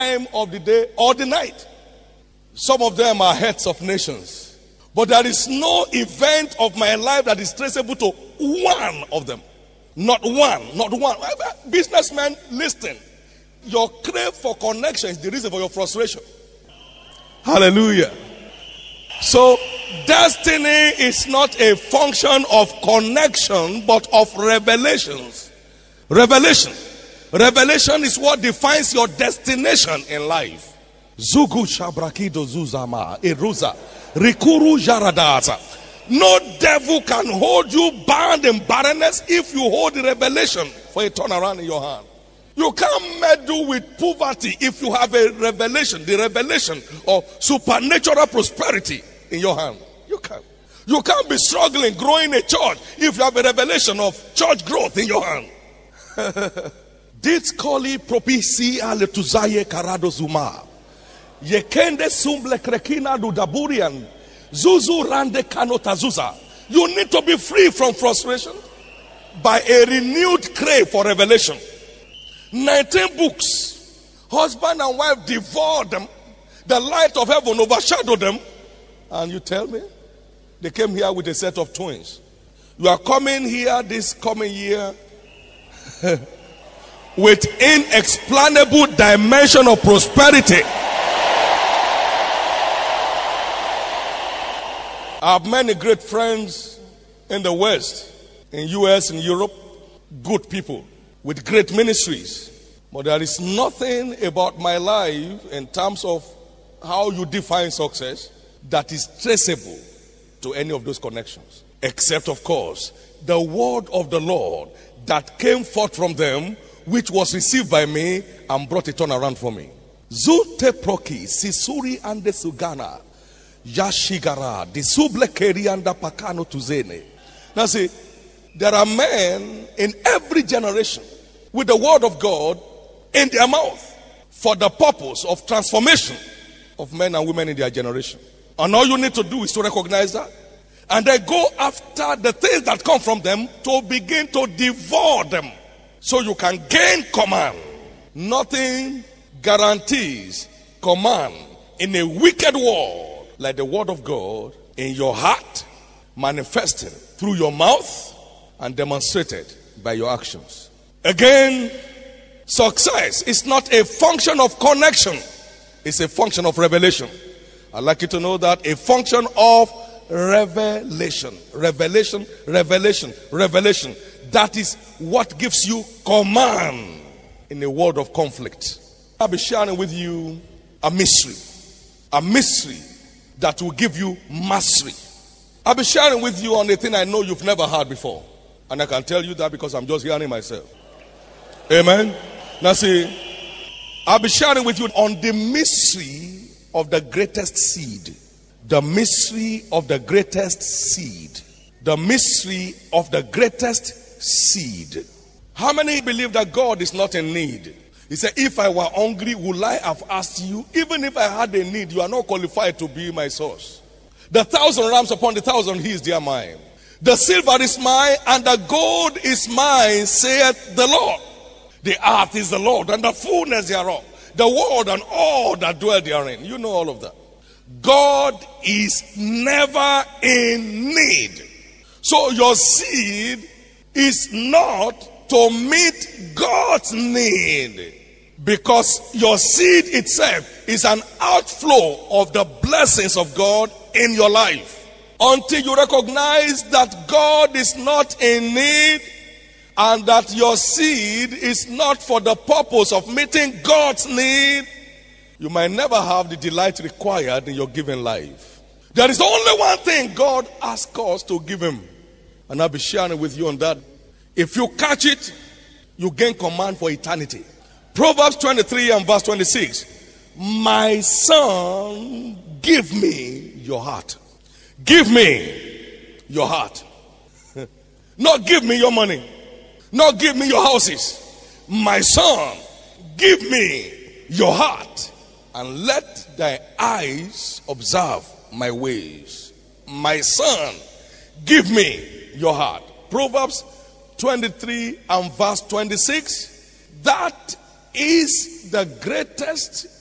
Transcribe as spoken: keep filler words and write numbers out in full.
time of the day or the night. Some of them are heads of nations. But there is no event of my life that is traceable to one of them. Not one, not one. Businessmen, listen. Your crave for connection is the reason for your frustration. Hallelujah. So, destiny is not a function of connection, but of revelations. Revelation. Revelation is what defines your destination in life. Zugu shabrakido zuzama eruza rikuru jaradasa. No devil can hold you bound in barrenness if you hold the revelation for a turnaround in your hand. You can't meddle with poverty if you have a revelation, the revelation of supernatural prosperity in your hand. You can't. You can't be struggling growing a church if you have a revelation of church growth in your hand. Dit koli propisi ale tuzaye karado zuma. Yekende sumble krekina du daburian. Zuzu rande kanota zuza. You need to be free from frustration by a renewed crave for revelation. nineteen books. Husband and wife devoured them. The light of heaven overshadowed them. And you tell me? They came here with a set of twins. You are coming here this coming year with inexplainable dimension of prosperity. I have many great friends in the West, in U S, in Europe, good people with great ministries. But there is nothing about my life in terms of how you define success that is traceable to any of those connections. Except, of course, the word of the Lord that came forth from them, which was received by me and brought a turnaround for me. Zute proki sisuri ande sugana yashigara disuble kerianda pakano tuzene. Now see, there are men in every generation with the word of God in their mouth for the purpose of transformation of men and women in their generation. And all you need to do is to recognize that and then go after the things that come from them to begin to devour them so you can gain command. Nothing guarantees command in a wicked world like the word of God in your heart, manifesting through your mouth and demonstrated by your actions. Again, success is not a function of connection. It's a function of revelation. I'd like you to know that a function of revelation. Revelation, revelation, revelation. That is what gives you command in a world of conflict. I'll be sharing with you a mystery. A mystery that will give you mastery. I'll be sharing with you on a thing I know you've never heard before. And I can tell you that because I'm just hearing myself. Amen. Now see, I'll be sharing with you on the mystery of the greatest seed. The mystery of the greatest seed. The mystery of the greatest seed. How many believe that God is not in need? He said, if I were hungry, would I have asked you? Even if I had a need, you are not qualified to be my source. The thousand rams upon the thousand hills, they are mine. The silver is mine and the gold is mine, saith the Lord. The earth is the Lord and the fullness thereof. The world and all that dwell therein. You know all of that. God is never in need. So your seed is not to meet God's need. Because your seed itself is an outflow of the blessings of God in your life. Until you recognize that God is not in need and that your seed is not for the purpose of meeting God's need, you might never have the delight required in your given life. There is only one thing God asks us to give him. And I'll be sharing with you on that. If you catch it, you gain command for eternity. Proverbs twenty-three and verse twenty-six. My son, give me your heart. Give me your heart. Not give me your money. Not give me your houses. My son, give me your heart. And let thy eyes observe my ways. My son, give me your heart. Proverbs twenty-three and verse twenty-six. That is the greatest